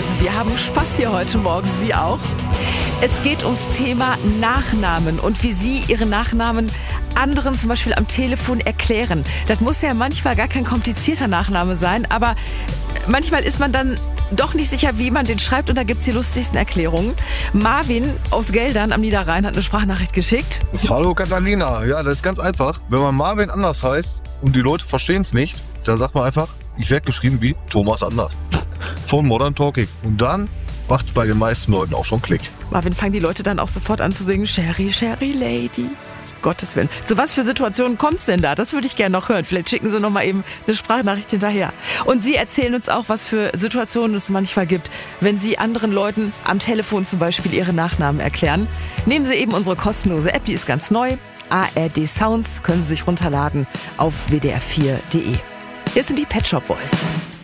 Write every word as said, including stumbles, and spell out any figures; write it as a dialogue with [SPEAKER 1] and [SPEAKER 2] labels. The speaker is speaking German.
[SPEAKER 1] Also wir haben Spaß hier heute Morgen, Sie auch. Es geht ums Thema Nachnamen und wie Sie Ihre Nachnamen anderen zum Beispiel am Telefon erklären. Das muss ja manchmal gar kein komplizierter Nachname sein, aber manchmal ist man dann doch nicht sicher, wie man den schreibt, und da gibt es die lustigsten Erklärungen. Marvin aus Geldern am Niederrhein hat eine Sprachnachricht geschickt.
[SPEAKER 2] Hallo Katharina, ja, das ist ganz einfach. Wenn man Marvin anders heißt und die Leute verstehen es nicht, dann sagt man einfach, ich werde geschrieben wie Thomas Anders von Modern Talking. Und dann macht es bei den meisten Leuten auch schon Klick.
[SPEAKER 1] Marvin, fangen die Leute dann auch sofort an zu singen, Sherry, Sherry Lady. Gottes Willen. Zu was für Situationen kommt es denn da? Das würde ich gerne noch hören. Vielleicht schicken Sie noch mal eben eine Sprachnachricht hinterher. Und Sie erzählen uns auch, was für Situationen es manchmal gibt, wenn Sie anderen Leuten am Telefon zum Beispiel ihre Nachnamen erklären. Nehmen Sie eben unsere kostenlose App, die ist ganz neu. A R D Sounds können Sie sich runterladen auf w d r vier punkt d e. Hier sind die Pet Shop Boys.